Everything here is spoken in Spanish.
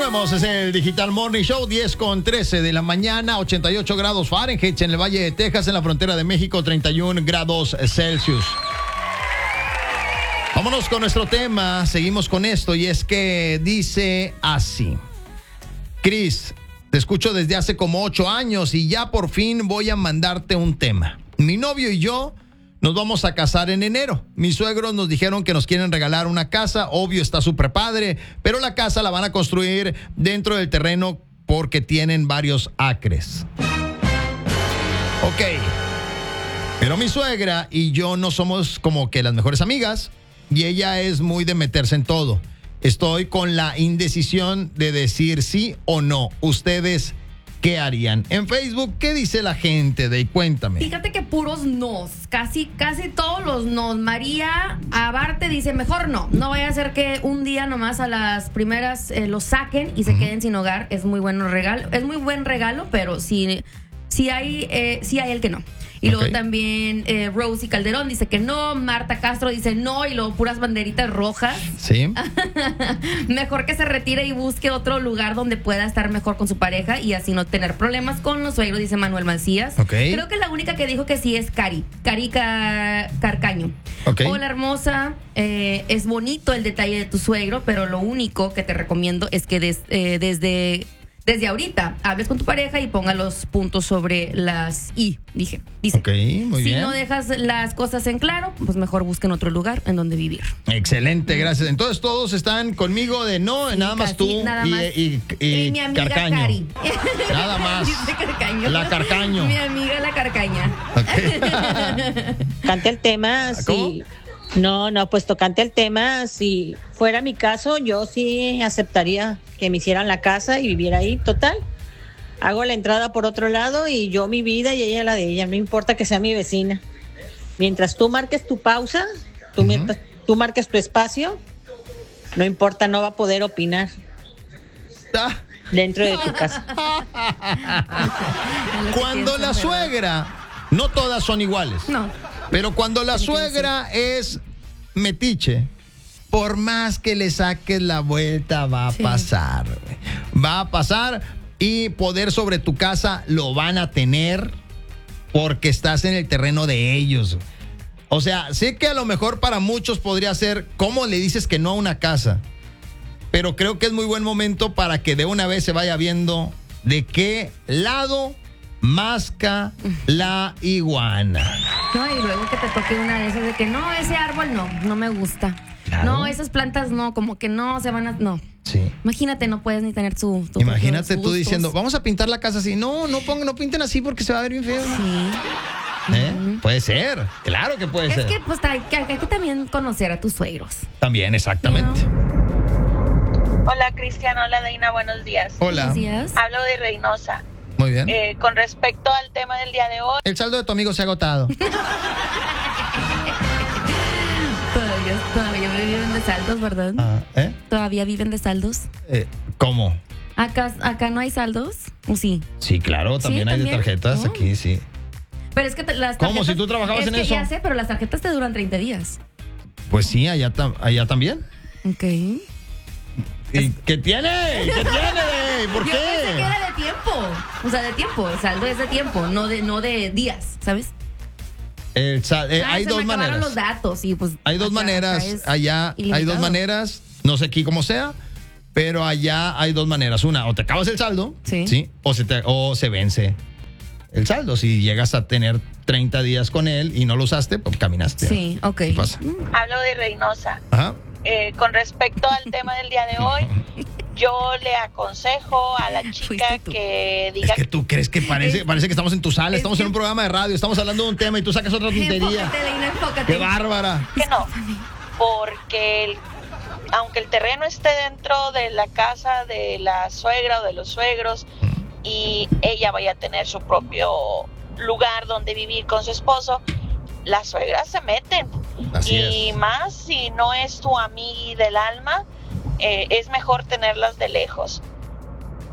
Continuemos, es el Digital Morning Show, 10:13 de la mañana, 88 grados Fahrenheit en el Valle de Texas, en la frontera de México, 31 grados Celsius. Vámonos con nuestro tema, seguimos con esto, y es que dice así: Cris, te escucho desde hace como 8 años y ya por fin voy a mandarte un tema. Mi novio y yo nos vamos a casar en enero. Mis suegros nos dijeron que nos quieren regalar una casa. Obvio, está súper padre, pero la casa la van a construir dentro del terreno porque tienen varios acres. Ok. Pero mi suegra y yo no somos como que las mejores amigas y ella es muy de meterse en todo. Estoy con la indecisión de decir sí o no. ¿Ustedes qué harían? En Facebook, ¿qué dice la gente? Cuéntame. Fíjate que puros nos, casi todos los nos. María Abarte dice, mejor no vaya a ser que un día nomás a las primeras los saquen y se queden sin hogar. Es muy buen regalo, pero sí hay el que no. Y luego también Rosy Calderón dice que no. Marta Castro dice no. Y luego puras banderitas rojas. Sí. Mejor que se retire y busque otro lugar donde pueda estar mejor con su pareja y así no tener problemas con los suegros, dice Manuel Macías. Okay. Creo que la única que dijo que sí es Cari Carcaño. Okay. Hola, hermosa. Es bonito el detalle de tu suegro, pero lo único que te recomiendo es que desde ahorita hables con tu pareja y ponga los puntos sobre las I, dice. Ok, muy bien. Si no dejas las cosas en claro, pues mejor busquen otro lugar en donde vivir. Excelente, gracias. Entonces todos están conmigo de no, sí, nada más tú nada más. Y mi amiga Carcaño. Cari. Nada más. Dice Carcaño. La Carcaño. Mi amiga la Carcaña. Okay. Cante el tema. ¿Cómo? Sí. No, pues tocante el tema, si fuera mi caso, yo sí aceptaría que me hicieran la casa y viviera ahí, total. Hago la entrada por otro lado y yo mi vida y ella la de ella, no importa que sea mi vecina. Mientras tú marques tu pausa, tú marques tu espacio, no importa, no va a poder opinar dentro de tu casa. Cuando la suegra, no todas son iguales. No. Pero cuando la suegra es metiche, por más que le saques la vuelta, va a pasar. Va a pasar y poder sobre tu casa lo van a tener porque estás en el terreno de ellos. O sea, sé que a lo mejor para muchos podría ser cómo le dices que no a una casa, pero creo que es muy buen momento para que de una vez se vaya viendo de qué lado masca la iguana. No, y luego que te toque una de esas de que no, ese árbol no me gusta. Claro. No, esas plantas no, como que no se van a. No. Sí. Imagínate, no puedes ni tener tu Imagínate tú diciendo, vamos a pintar la casa así. No pinten así porque se va a ver bien feo. Sí. Puede ser, claro que puede ser. Es que pues hay que también conocer a tus suegros. También, exactamente. Hola, Cristian, hola, Deina, buenos días. Hola. Buenos días. Hablo de Reynosa. Muy bien. Con respecto al tema del día de hoy. El saldo de tu amigo se ha agotado. Todavía viven de saldos, ¿verdad? ¿Todavía viven de saldos? ¿Cómo? ¿Acá no hay saldos? ¿O sí? Sí, claro, también hay de tarjetas aquí, sí. Pero es que las tarjetas... ¿Cómo? Si tú trabajabas en eso. Ya sé, pero las tarjetas te duran 30 días. Pues sí, allá también. Ok. ¿Y qué tiene? ¿Qué tiene? ¿Por qué? Yo pensé que era de tiempo. O sea, de tiempo. El saldo es de tiempo, no de días, ¿sabes? Hay dos maneras. Los datos y pues hay dos maneras. Allá hay dos maneras. No sé aquí cómo sea, pero allá hay dos maneras. Una, o te acabas el saldo, ¿sí? O se vence el saldo. Si llegas a tener 30 días con él y no lo usaste, pues caminaste. Sí, ok. ¿Qué pasa? Hablo de Reynosa. Ajá. Con respecto al tema del día de hoy, yo le aconsejo a la chica que diga... Es que tú crees que parece que estamos en tu sala, estamos en un programa de radio, estamos hablando de un tema y tú sacas otra tontería. Enfócate. ¡Qué bárbara! Que no, porque aunque el terreno esté dentro de la casa de la suegra o de los suegros y ella vaya a tener su propio lugar donde vivir con su esposo, las suegras se meten. Así y es. Más si no es tu amiga del alma, es mejor tenerlas de lejos.